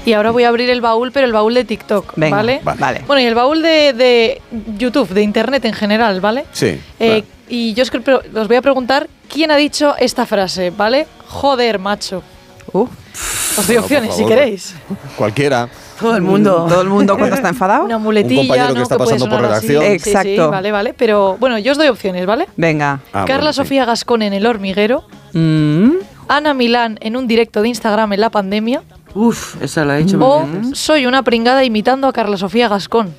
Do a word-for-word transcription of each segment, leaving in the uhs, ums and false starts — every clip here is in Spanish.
Y ahora voy a abrir el baúl, pero el baúl de TikTok, Venga, ¿vale? Vale. Bueno, y el baúl de, de YouTube, de Internet en general, ¿vale? Sí. Eh, claro. Y yo os, creo- os voy a preguntar quién ha dicho esta frase, ¿vale? Joder, macho. Uh, Os doy Bueno, por opciones si favor. queréis. Cualquiera. Todo el mundo. Todo el mundo cuando está enfadado. Una muletilla, Un compañero que ¿no? está puede pasando por sonar así. redacción. Sí, sí, Exacto. vale, vale. Pero bueno, yo os doy opciones, ¿vale? Venga. Ah, Carla bueno, sí. Sofía Gascón en El Hormiguero. Mm. Ana Milán en un directo de Instagram en la pandemia. Uf, eso lo he dicho O mil veces. soy una pringada imitando a Carla Sofía Gascón.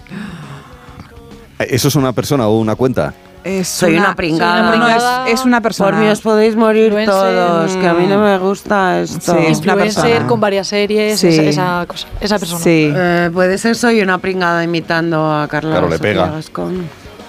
¿Eso es una persona o una cuenta? Es Soy una pringada. soy una pringada. No, es, es una persona. Por mí os podéis morir Influencer. todos, que a mí no me gusta esto. Sí, es una Influencer persona. con varias series, Sí. esa, esa cosa, esa persona. Sí. Eh, puede ser soy una pringada imitando a Carla Claro, le Sofía pega. Gascón.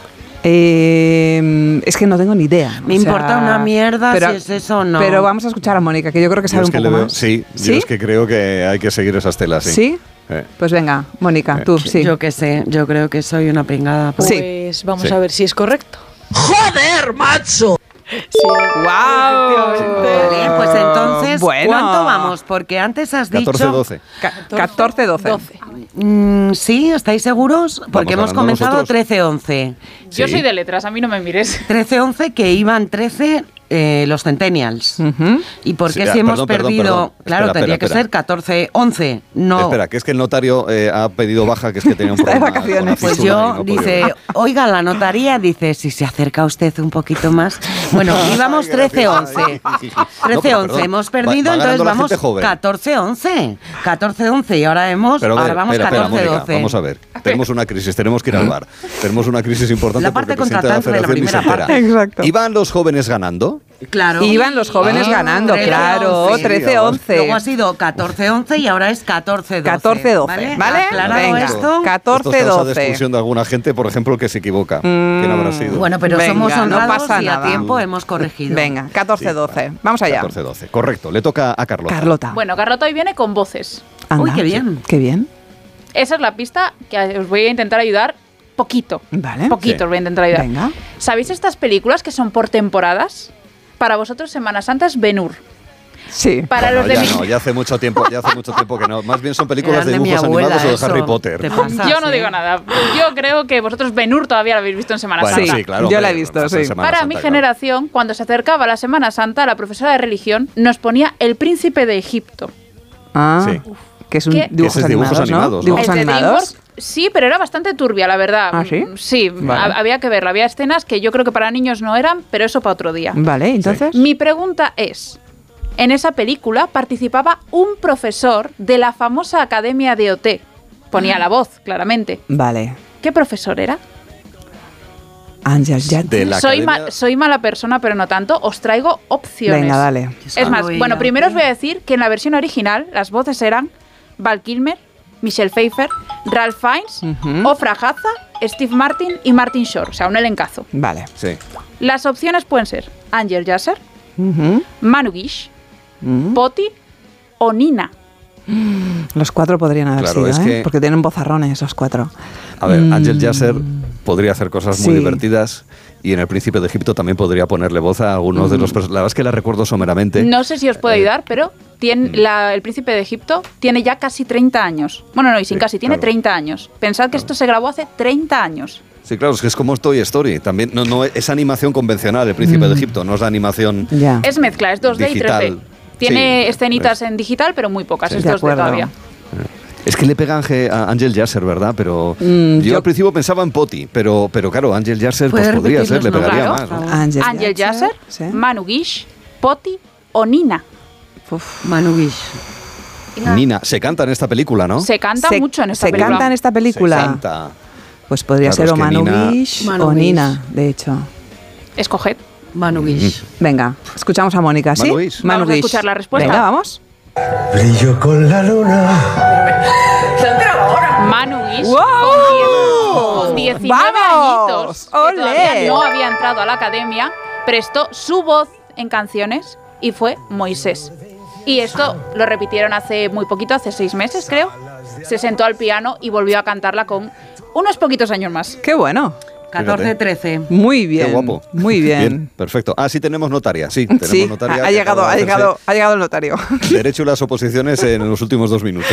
Eh, es que no tengo ni idea. Me o sea, importa una mierda si es eso o no. Pero vamos a escuchar a Mónica, que yo creo que Yo sabe es un que poco le veo- más. sí, ¿Sí? yo es que creo que hay que seguir esas telas, sí. ¿Sí? Eh. Pues venga, Mónica, tú, sí. Yo qué sé, yo creo que soy una pringada. Pues Sí. vamos Sí. a ver si es correcto. ¡Joder, macho! Sí. ¡Guau! Vale, pues entonces, Bueno. ¿cuánto vamos? Porque antes has dicho... catorce doce. Ca- catorce doce. doce. Mm, sí, ¿estáis seguros? Porque hemos ganando comenzado nosotros. trece once. Yo Sí. soy de letras, a mí no me mires. trece once que iban trece eh, los centennials. Ujú. ¿Y por qué Sí, si ah, hemos perdón, perdón, perdido? perdón. Claro, Espera, tendría espera, que espera. ser catorce once. No. Espera, que es que el notario eh, ha pedido baja, que es que tenía un Está de problema. vacaciones. con la Pues fisura y yo, no ha podido dice, venir. oiga, la notaría, dice, si se acerca usted un poquito más. Bueno, íbamos Ay, gracias. trece once. Ay, sí, sí. No, trece pero once, perdón, hemos va- perdido, va entonces ganando la vamos gente joven. catorce once. catorce once y ahora hemos, Pero a ver, ahora vamos espera, espera, catorce Mónica, doce. vamos a ver. Tenemos una crisis, tenemos que ir al bar. Tenemos una crisis importante La parte porque el presidente de la contratante de la federación ni se primera entera. parte. Exacto. ¿Iban los jóvenes ganando? Claro. Iban los jóvenes Ah, ganando, trece claro, once. trece once. Luego ha sido catorce once y ahora es catorce doce. catorce doce, ¿Vale? ¿vale? Aclarado Venga. esto. catorce Esto es causa de doce. expulsión de alguna gente, por ejemplo, que se equivoca. Mm, ¿Quién habrá sido? Bueno, pero Venga, somos no honrados pasa y a nada. tiempo hemos corregido. Venga, catorce doce. Sí, Vamos allá. catorce doce. Correcto, le toca a Carlota. Carlota. Bueno, Carlota hoy viene con voces. Anda. Uy, qué bien. Qué bien. Esa es la pista que os voy a intentar ayudar poquito. Vale. Poquito Sí. os voy a intentar ayudar. Venga. ¿Sabéis estas películas que son por temporadas? Para vosotros Semana Santa es Ben-Hur. Sí. Para Bueno, los de ya mi... no, ya hace mucho tiempo, ya hace mucho tiempo que no. Más bien son películas Eran de de mi dibujos abuela, animados o de eso. Harry Potter. Te pasa, Yo no sí. digo nada. Yo creo que vosotros Ben-Hur todavía lo habéis visto en Semana Bueno, Santa. sí, claro. Yo la he hombre, visto, pues en sí. Semana Para Santa, mi claro. generación, cuando se acercaba la Semana Santa, la profesora de religión nos ponía El Príncipe de Egipto. Ah, Sí. que es un ¿Qué? dibujos, Que ese es dibujos animados, animados, ¿no? ¿no? Dibujos El de animados. DreamWorks, sí, pero era bastante turbia, la verdad. ¿Ah, sí? Sí, Vale. ha- había que verla. Había escenas que yo creo que para niños no eran, pero eso para otro día. Vale, entonces. Mi pregunta es, en esa película participaba un profesor de la famosa Academia de O T. Ponía la voz, claramente. Vale. ¿Qué profesor era? Ángel Jan. De la Soy, academia- ma- soy mala persona, pero no tanto. Os traigo opciones. Venga, dale. Es más, Oiga, bueno, primero os tío. voy a decir que en la versión original las voces eran Val Kilmer, Michelle Pfeiffer, Ralph Fiennes, Ujú. Ofra Haza, Steve Martin y Martin Short. O sea, un elencazo. Vale. Sí. Las opciones pueden ser Angel Yasser, Ujú. Manu Guish, Mm. Poti o Nina. Los cuatro podrían haber Claro, sido, es ¿eh? que- Porque tienen vozarrones los cuatro. A ver, Mm. Ángel Yasser podría hacer cosas muy Sí. divertidas y en El Príncipe de Egipto también podría ponerle voz a algunos Mm. de los personajes. La verdad es que la recuerdo someramente. No sé si os puedo Eh, ayudar, pero tiene, la- el príncipe de Egipto tiene ya casi treinta años. Bueno, no, y sin Sí, casi, tiene claro. treinta años. Pensad que esto se grabó hace treinta años. Sí, claro, es que es como Toy Story. También no, no es animación convencional, El Príncipe de Egipto, no es la animación. Ya. Es mezcla, es dos D Digital. y tres D. Tiene Sí, escenitas es- en digital, pero muy pocas, Sí. es De dos D acuerdo. todavía. Es que le pega Ángel- a Ángel Yasser, ¿verdad? Pero Mm, yo, yo- al principio pensaba en Poti, pero, pero claro, Ángel Yasser pues, ¿Puedes podría repetir ser, le los pegaría nombres? más. ¿no? Ángel, Angel Yasser, Sí. Manu Guish, Poti o Nina. Uf. Manu Guish. Nina, se canta en esta película, ¿no? Se canta Se- mucho en esta se película. canta en esta película. Se canta. Pues podría Claro, ser es o que Manu Nina- Guish Manu o Guish. Nina, de hecho. Escoged. Manu Guish. Venga, escuchamos a Mónica, ¿sí? Manu Guish. Vamos a Guish. escuchar la respuesta. Venga, vamos. Brillo con la luna. Manu Guish, ¡Wow! con, diez- con diecinueve ¡Vamos! añitos, que ¡Olé! todavía no había entrado a la academia, prestó su voz en canciones y fue Moisés. Y esto lo repitieron hace muy poquito, hace seis meses creo. Se sentó al piano y volvió a cantarla con unos poquitos años más. Qué bueno. catorce trece. Muy bien. Qué guapo. Muy bien. Perfecto. Ah, sí tenemos notaria, sí. Tenemos Sí, notaria ha que llegado, acaba de ha hacerse llegado, ha llegado el notario. Derecho a las oposiciones en los últimos dos minutos.